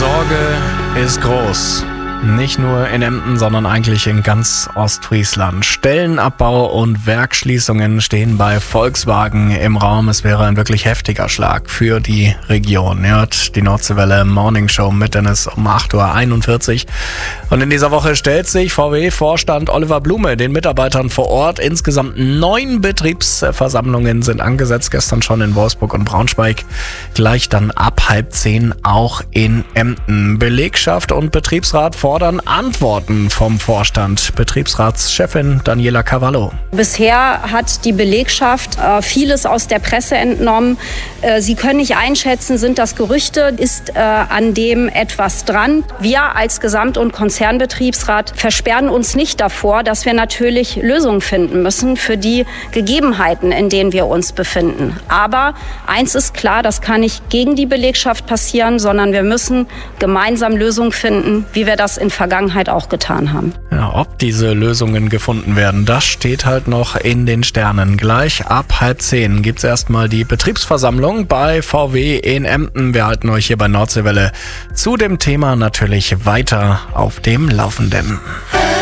Sorge ist groß. Nicht nur in Emden, sondern eigentlich in ganz Ostfriesland. Stellenabbau und Werksschließungen stehen bei Volkswagen im Raum. Es wäre ein wirklich heftiger Schlag für die Region. Ihr hört die Nordseewelle Morning Show mit Dennis um 8.41 Uhr. Und in dieser Woche stellt sich VW-Vorstand Oliver Blume den Mitarbeitern vor Ort. Insgesamt 9 Betriebsversammlungen sind angesetzt, gestern schon in Wolfsburg und Braunschweig. Gleich dann ab 9:30 auch in Emden. Belegschaft und Betriebsrat fordern Antworten vom Vorstand. Betriebsratschefin Daniela Cavallo. Bisher hat die Belegschaft vieles aus der Presse entnommen. Sie können nicht einschätzen, sind das Gerüchte, ist an dem etwas dran. Wir als Gesamt- und Konzernbetriebsrat versperren uns nicht davor, dass wir natürlich Lösungen finden müssen für die Gegebenheiten, in denen wir uns befinden. Aber eins ist klar, das kann nicht gegen die Belegschaft passieren, sondern wir müssen gemeinsam Lösungen finden, wie wir das in Vergangenheit auch getan haben. Ja, ob diese Lösungen gefunden werden, das steht halt noch in den Sternen. Gleich ab 9:30 gibt's erstmal die Betriebsversammlung bei VW in Emden. Wir halten euch hier bei Nordseewelle zu dem Thema natürlich weiter auf dem Laufenden.